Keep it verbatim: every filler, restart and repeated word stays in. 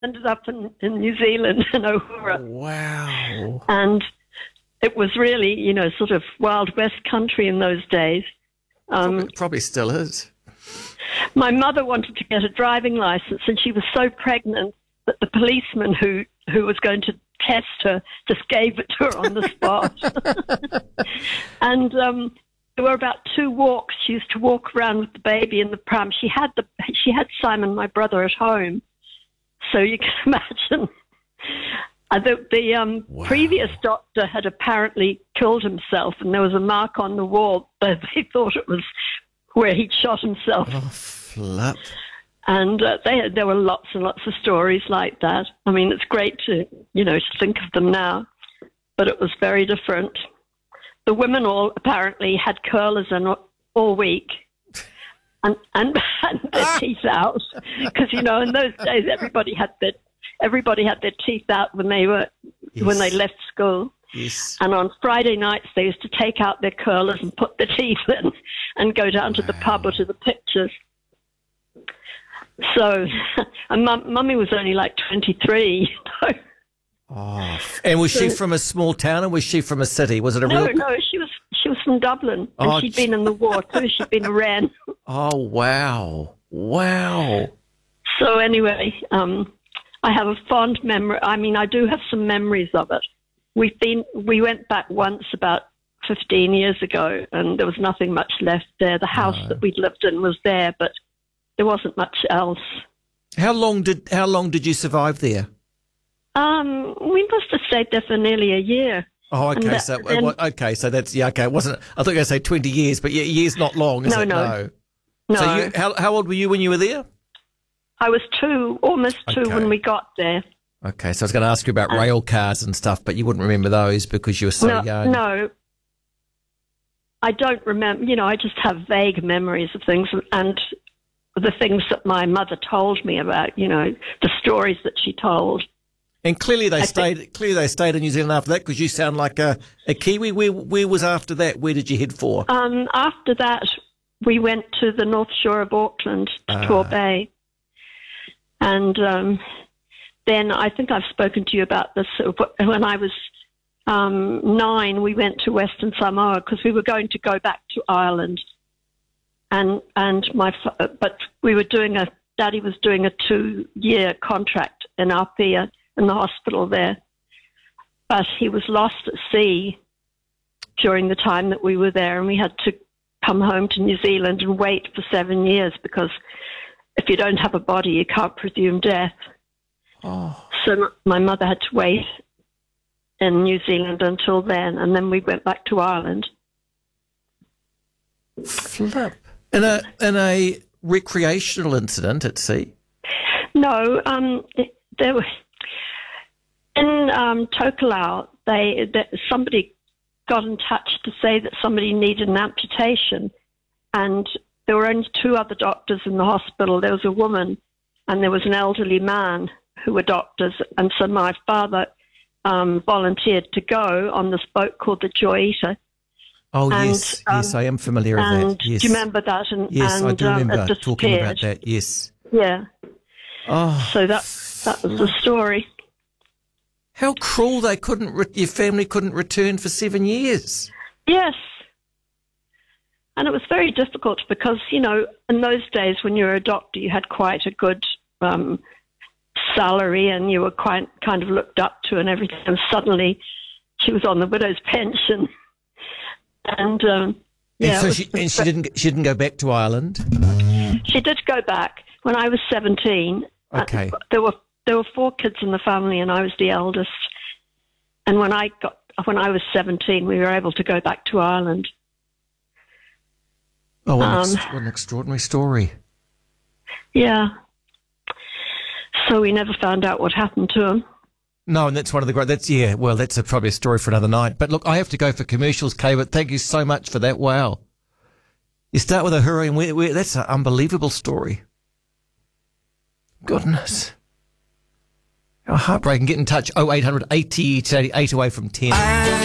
ended up in, in New Zealand, in Ohura. Wow. And it was really, you know, sort of Wild West country in those days. Um, probably, probably still is. My mother wanted to get a driving license, and she was so pregnant that the policeman who, who was going to test her just gave it to her on the spot. And um, there were about two walks. She used to walk around with the baby in the pram. She had the she had Simon, my brother, at home, so you can imagine. Uh, the the um, Wow. previous doctor had apparently killed himself, and there was a mark on the wall, but they thought it was where he'd shot himself. Oh, flip. And uh, they, there were lots and lots of stories like that. I mean, it's great to, you know, to think of them now, but it was very different. The women all apparently had curlers in all, all week and, and, and their teeth out. Because, you know, in those days, everybody had their, everybody had their teeth out when they were, Yes. when they left school. Yes. And on Friday nights, they used to take out their curlers and put their teeth in and go down to the pub or to the pictures. So, and mum, Mummy was only like twenty-three. Oh. And was she from a small town or was she from a city? Was it a No, real... no, she was she was from Dublin, and Oh, she'd been in the war too. She'd been a Wren. Oh, wow. Wow. So anyway, um, I have a fond memory. I mean, I do have some memories of it. We've been we went back once about fifteen years ago, and there was nothing much left there. The house No. that we'd lived in was there, but there wasn't much else. How long did how long did you survive there? Um, we must have stayed there for nearly a year. Oh, okay. And that- So then- uh, okay, so that's yeah. Okay, it wasn't. I thought you were going to say twenty years, but yeah, years not long. Is No, it? no. No, So you, how how old were you when you were there? I was two, almost two Okay. when we got there. Okay, so I was going to ask you about rail cars and stuff, but you wouldn't remember those because you were so no, young. no, I don't remember. You know, I just have vague memories of things, and the things that my mother told me about. You know, the stories that she told. And clearly they I stayed. think- clearly they stayed in New Zealand after that because you sound like a, a Kiwi. Where where was after that? Where did you head for? Um, after that, we went to the North Shore of Auckland, to Ah. Tor Bay, and um, then I think I've spoken to you about this. When I was um, nine, we went to Western Samoa because we were going to go back to Ireland, and and my fa- but we were doing a Daddy was doing a two-year contract in Apia in the hospital there, but he was lost at sea during the time that we were there, and we had to come home to New Zealand and wait for seven years because if you don't have a body, you can't presume death. Oh, So my mother had to wait in New Zealand until then, and then we went back to Ireland. flip! In a in a recreational incident at sea. No, um, there was in um, Tokelau. They that somebody got in touch to say that somebody needed an amputation, and there were only two other doctors in the hospital. There was a woman, and there was an elderly man who were doctors, and so my father um, volunteered to go on this boat called the Joyita. Oh And, yes, um, yes, I am familiar with And that. Yes, do you remember that? And, yes, and, I do um, remember it talking about disappeared. that. Yes. Yeah. Oh, So that that was the story. how cruel! They couldn't. Re- your family couldn't return for seven years. Yes. And it was very difficult because, you know, in those days when you were a doctor, you had quite a good um, salary and you were quite kind of looked up to and everything. And suddenly she was on the widow's pension. And, um, yeah. and so it was- she and she didn't. She didn't go back to Ireland. She did go back when I was seventeen. Okay. Uh, there were there were four kids in the family, and I was the eldest. And when I got when I was seventeen, we were able to go back to Ireland. Oh, what, an, Um, ex- what an extraordinary story! Yeah. So we never found out what happened to him. No, and that's one of the great. That's yeah. Well, that's a, probably a story for another night. But look, I have to go for commercials, Kay. But thank you so much for that. Wow. You start with a hurry, and we, we, that's an unbelievable story. Goodness. How heartbreaking. Get in touch. oh eight hundred eighty eighty away from ten.